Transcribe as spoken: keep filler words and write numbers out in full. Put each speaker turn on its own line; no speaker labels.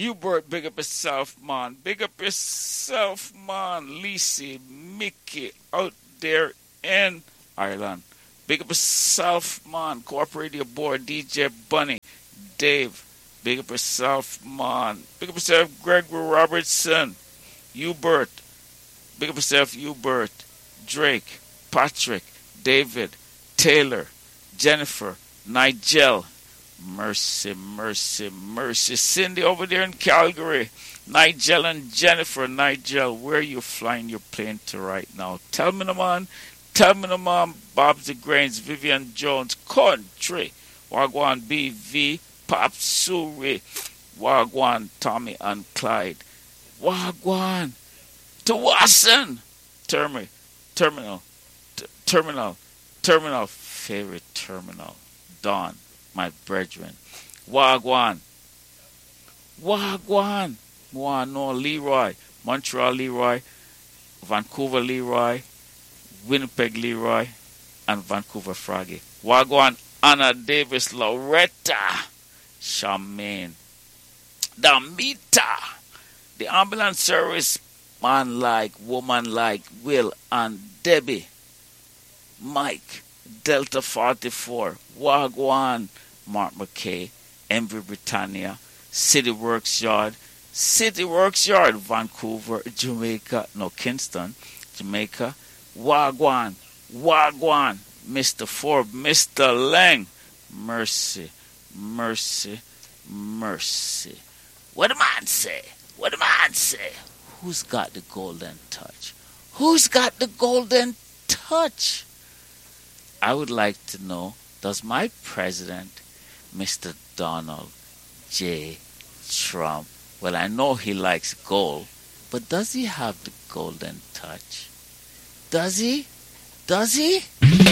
Hubert, big up yourself, man. Big up yourself, man. Lisi, Mickey, out there in Ireland. Big up yourself, man. Corporate your board, D J Bunny, Dave. Big up yourself, man. Big up yourself, Gregory Robertson, Hubert. Big up yourself, Hubert, Drake, Patrick, David, Taylor, Jennifer, Nigel. Mercy, mercy, mercy. Cindy over there in Calgary. Nigel and Jennifer. Nigel, where are you flying your plane to right now? Tell me the man. Tell me the man. Bob's the Grains. Vivian Jones. Country. Wagwan B V. Pop Suri. Wagwan Tommy and Clyde. Wagwan. Tawasan. Termi. Terminal. T- terminal. Terminal. Favorite terminal. Dawn. My brethren. Wagwan. Wagwan. Moano Leroy. Montreal Leroy. Vancouver Leroy. Winnipeg Leroy. And Vancouver Froggy. Wagwan Anna Davis Loretta. Charmaine. Damita. The ambulance service. Man like, woman like, Will and Debbie. Mike. Delta forty-four, Wagwan, Mark McKay, Envy Britannia, City Works Yard, City Works Yard, Vancouver, Jamaica, no, Kingston, Jamaica, Wagwan, Wagwan, Mister Forbes, Mister Lang, Mercy, Mercy, Mercy. What the man say? What the man say? Who's got the golden touch? Who's got the golden touch? I would like to know, does my president, Mister Donald J. Trump, well, I know he likes gold, but does he have the golden touch? Does he? Does he?